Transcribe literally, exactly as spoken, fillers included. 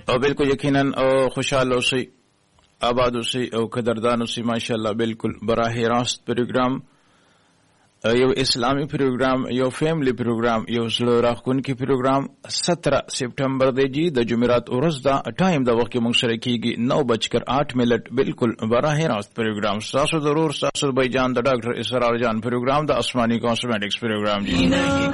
او بالکل یقینا او خوشاله اوسئ آباد اوسئ او قدردان اوسئ ماشاءالله بالکل براه راست پروګرام یو اسلامي پروګرام یو فیملی پروګرام یو زړه راښکونکي پروګرام سترہ سپټمبر دی جی د جمعرات ورځ دا ټایم د وخت کې موږ سره کیږي نو بجکر آٹھ منٹ بالکل براه راست پروګرام تاسو ضرور تاسو بھائی جان د ډاکټر اسرار جان پروګرام د آسمانی کاسمیټکس پروګرام جی